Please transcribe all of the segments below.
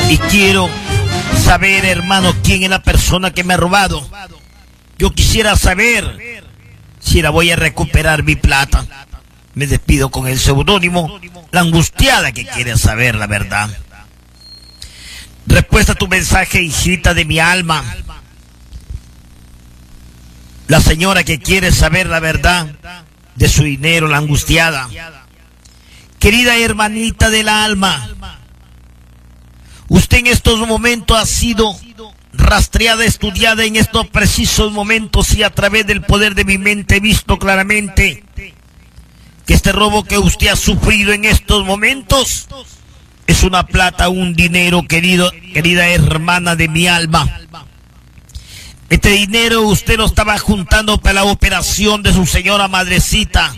Y quiero saber, hermano, quién es la persona que me ha robado. Yo quisiera saber si la voy a recuperar mi plata. Me despido con el seudónimo La Angustiada, que quiere saber la verdad. Respuesta a tu mensaje, hijita de mi alma. La señora que quiere saber la verdad de su dinero, la angustiada. Querida hermanita del alma, usted en estos momentos ha sido rastreada, estudiada en estos precisos momentos, y a través del poder de mi mente he visto claramente que este robo que usted ha sufrido en estos momentos es una plata, un dinero, querida hermana de mi alma. Este dinero usted lo estaba juntando para la operación de su señora madrecita,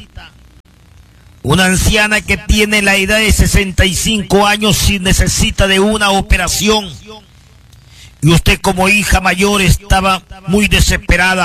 una anciana que tiene la edad de 65 años y necesita de una operación. Y usted como hija mayor estaba muy desesperada,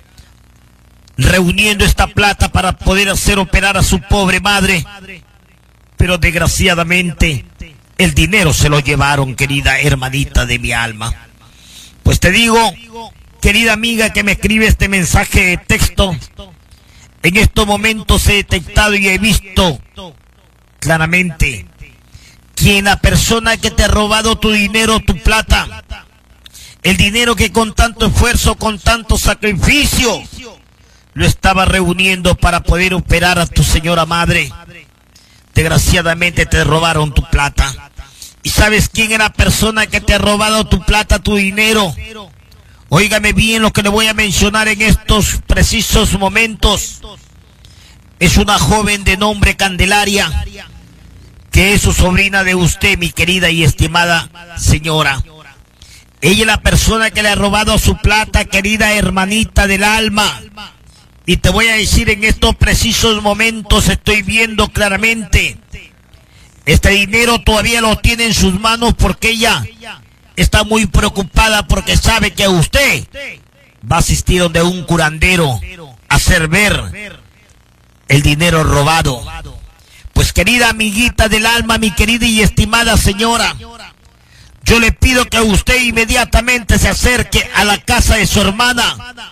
reuniendo esta plata para poder hacer operar a su pobre madre. Pero desgraciadamente el dinero se lo llevaron, querida hermanita de mi alma. Pues te digo, querida amiga que me escribe este mensaje de texto, en estos momentos he detectado y he visto claramente quién la persona que te ha robado tu dinero, tu plata, el dinero que con tanto esfuerzo, con tanto sacrificio lo estaba reuniendo para poder operar a tu señora madre. Desgraciadamente te robaron tu plata. ¿Y sabes quién es la persona que te ha robado tu plata, tu dinero? Óigame bien lo que le voy a mencionar en estos precisos momentos. Es una joven de nombre Candelaria, que es su sobrina de usted, mi querida y estimada señora. Ella es la persona que le ha robado su plata, querida hermanita del alma. Y te voy a decir, en estos precisos momentos estoy viendo claramente, este dinero todavía lo tiene en sus manos, porque ella está muy preocupada porque sabe que usted va a asistir donde un curandero a hacer ver el dinero robado. Pues querida amiguita del alma, mi querida y estimada señora, yo le pido que usted inmediatamente se acerque a la casa de su hermana,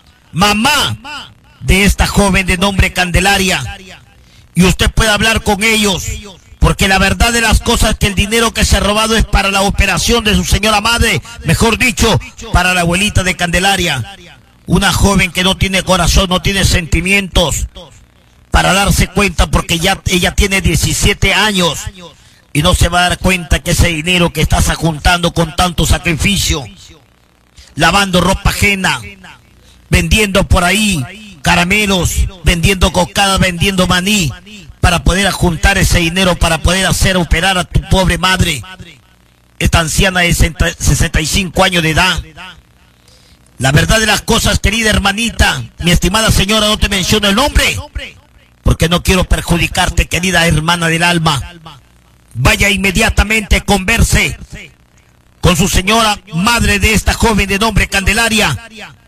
mamá de esta joven de nombre Candelaria, y usted puede hablar con ellos, porque la verdad de las cosas es que el dinero que se ha robado es para la operación de su señora madre, mejor dicho, para la abuelita de Candelaria, una joven que no tiene corazón, no tiene sentimientos, para darse cuenta, porque ya ella tiene 17 años y no se va a dar cuenta que ese dinero que estás juntando con tanto sacrificio, lavando ropa ajena, vendiendo por ahí caramelos, vendiendo cocada, vendiendo maní, para poder juntar ese dinero, para poder hacer operar a tu pobre madre, esta anciana de 65 años de edad. La verdad de las cosas, querida hermanita, mi estimada señora, no te menciono el nombre, porque no quiero perjudicarte, querida hermana del alma. Vaya inmediatamente, converse con su señora madre de esta joven de nombre Candelaria,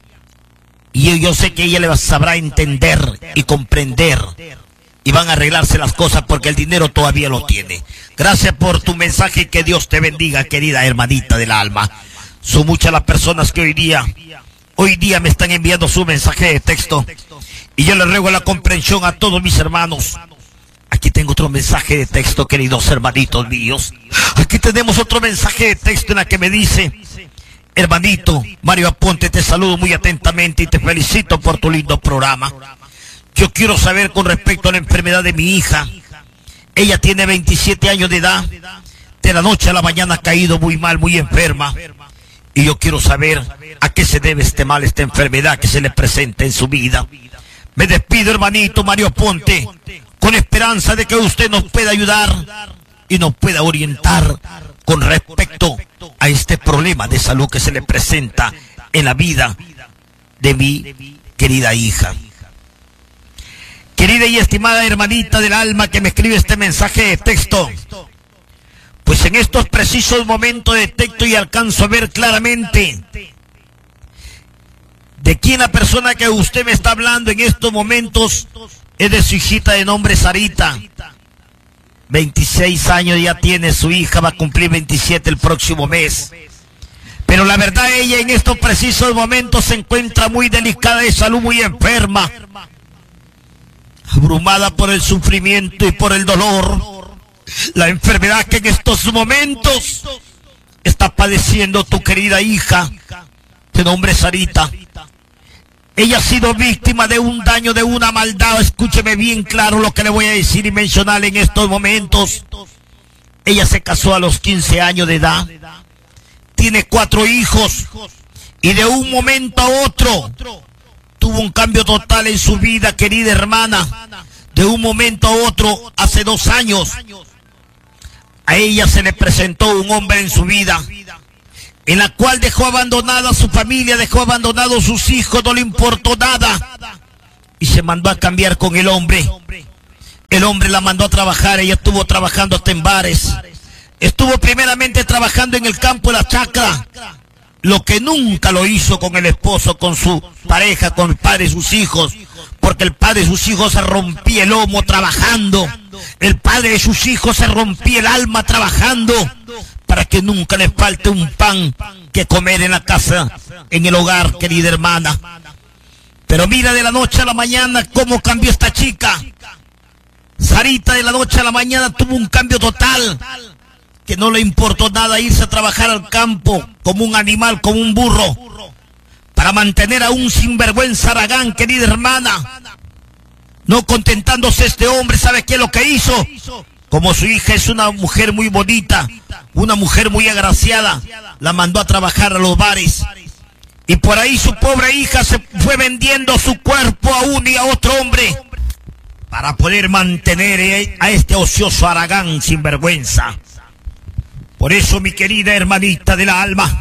y yo sé que ella le sabrá entender y comprender, y van a arreglarse las cosas, porque el dinero todavía lo tiene. Gracias por tu mensaje y que Dios te bendiga, querida hermanita del alma. Son muchas las personas que hoy día me están enviando su mensaje de texto, y yo le ruego la comprensión a todos mis hermanos. Aquí tengo otro mensaje de texto, queridos hermanitos míos. Aquí tenemos otro mensaje de texto en la que me dice: hermanito Mario Aponte, te saludo muy atentamente y te felicito por tu lindo programa. Yo quiero saber con respecto a la enfermedad de mi hija. Ella tiene 27 años de edad. De la noche a la mañana ha caído muy mal, muy enferma. Y yo quiero saber a qué se debe este mal, esta enfermedad que se le presenta en su vida. Me despido, hermanito Mario Aponte, con esperanza de que usted nos pueda ayudar y nos pueda orientar con respecto a este problema de salud que se le presenta en la vida de mi querida hija. Querida y estimada hermanita del alma que me escribe este mensaje de texto, pues en estos precisos momentos detecto y alcanzo a ver claramente de quién la persona que usted me está hablando en estos momentos es de su hijita de nombre Sarita. 26 años ya tiene su hija, va a cumplir 27 el próximo mes. Pero la verdad, ella en estos precisos momentos se encuentra muy delicada de salud, muy enferma, abrumada por el sufrimiento y por el dolor. La enfermedad que en estos momentos está padeciendo tu querida hija, de nombre Sarita. Ella ha sido víctima de un daño, de una maldad. Escúcheme bien claro lo que le voy a decir y mencionar en estos momentos. Ella se casó a los 15 años de edad. Tiene 4 hijos. Y de un momento a otro tuvo un cambio total en su vida, querida hermana. De un momento a otro, hace 2 años, a ella se le presentó un hombre en su vida, en la cual dejó abandonada a su familia, dejó abandonados sus hijos, no le importó nada, y se mandó a cambiar con el hombre. El hombre la mandó a trabajar, ella estuvo trabajando hasta en bares, estuvo primeramente trabajando en el campo de la chacra, lo que nunca lo hizo con el esposo, con su pareja, con el padre de sus hijos, porque el padre de sus hijos se rompía el lomo trabajando, el padre de sus hijos se rompía el alma trabajando, para que nunca le falte un pan que comer en la casa, en el hogar, querida hermana. Pero mira, de la noche a la mañana cómo cambió esta chica. Sarita de la noche a la mañana tuvo un cambio total, que no le importó nada irse a trabajar al campo como un animal, como un burro, para mantener a un sinvergüenza Aragán, querida hermana. No contentándose este hombre, ¿sabe qué es lo que hizo? Como su hija es una mujer muy bonita, una mujer muy agraciada, la mandó a trabajar a los bares. Y por ahí su pobre hija se fue vendiendo su cuerpo a uno y a otro hombre para poder mantener a este ocioso Aragán sinvergüenza. Por eso, mi querida hermanita del alma,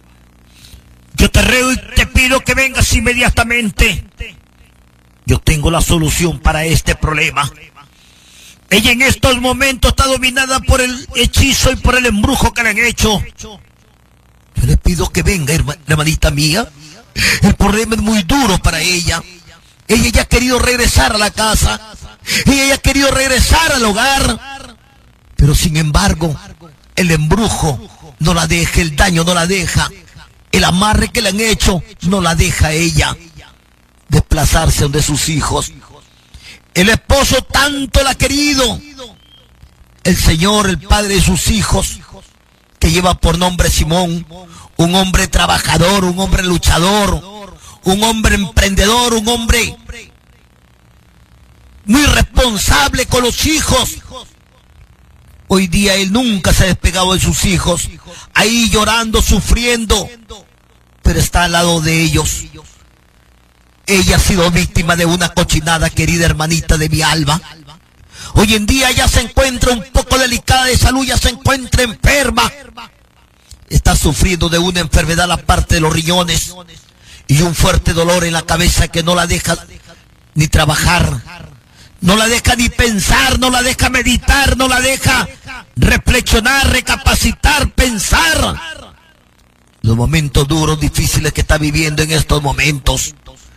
yo te ruego y te pido que vengas inmediatamente. Yo tengo la solución para este problema. Ella en estos momentos está dominada por el hechizo y por el embrujo que le han hecho. Yo le pido que venga, hermanita mía. El problema es muy duro para ella. Ella ya ha querido regresar a la casa. Ella ya ha querido regresar al hogar. Pero sin embargo, el embrujo no la deja, el daño no la deja. El amarre que le han hecho no la deja a ella desplazarse donde sus hijos. El esposo tanto la ha querido. El Señor, el padre de sus hijos, que lleva por nombre Simón, un hombre trabajador, un hombre luchador, un hombre emprendedor, un hombre muy responsable con los hijos. Hoy día él nunca se ha despegado de sus hijos, ahí llorando, sufriendo, pero está al lado de ellos. Ella ha sido víctima de una cochinada, querida hermanita de mi alma. Hoy en día ya se encuentra un poco delicada de salud, ya se encuentra enferma. Está sufriendo de una enfermedad a la parte de los riñones y un fuerte dolor en la cabeza que no la deja ni trabajar, no la deja ni pensar, no la deja meditar, no la deja reflexionar, recapacitar, pensar. Los momentos duros, difíciles que está viviendo en estos momentos.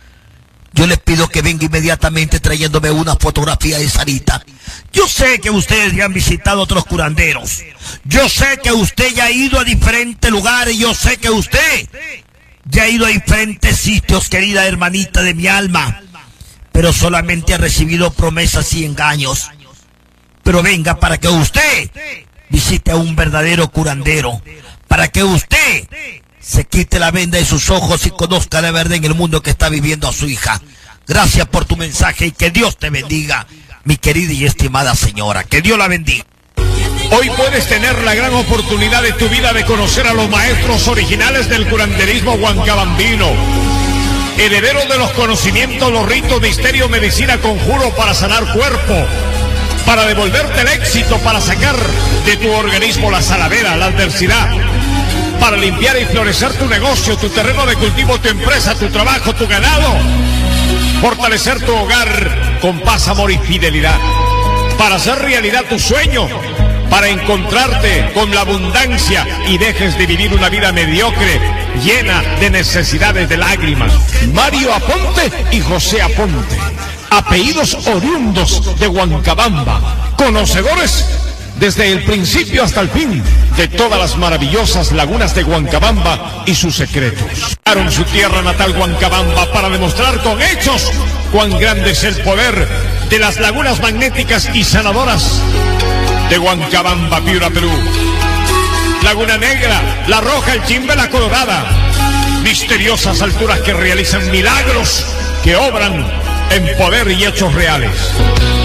Yo les pido que venga inmediatamente trayéndome una fotografía de Sarita. Yo sé que ustedes ya han visitado otros curanderos. Yo sé que usted ya ha ido a diferentes lugares. Yo sé que usted ya ha ido a diferentes sitios, querida hermanita de mi alma. Pero solamente ha recibido promesas y engaños. Pero venga para que usted visite a un verdadero curandero. Para que usted se quite la venda de sus ojos y conozca la verdad en el mundo que está viviendo a su hija. Gracias por tu mensaje y que Dios te bendiga, mi querida y estimada señora. Que Dios la bendiga. Hoy puedes tener la gran oportunidad de tu vida de conocer a los maestros originales del curanderismo huancabambino. Herederos de los conocimientos, los ritos, misterio, medicina, conjuro para sanar cuerpo, para devolverte el éxito, para sacar de tu organismo la saladera, la adversidad, para limpiar y florecer tu negocio, tu terreno de cultivo, tu empresa, tu trabajo, tu ganado, fortalecer tu hogar con paz, amor y fidelidad, para hacer realidad tu sueño, para encontrarte con la abundancia y dejes de vivir una vida mediocre, llena de necesidades, de lágrimas. Mario Aponte y José Aponte, apellidos oriundos de Huancabamba, conocedores desde el principio hasta el fin de todas las maravillosas lagunas de Huancabamba y sus secretos. Usaron su tierra natal Huancabamba para demostrar con hechos cuán grande es el poder de las lagunas magnéticas y sanadoras de Huancabamba, Piura, Perú. Laguna Negra, La Roja, El Chimbe, La Colorada. Misteriosas alturas que realizan milagros, que obran en poder y hechos reales.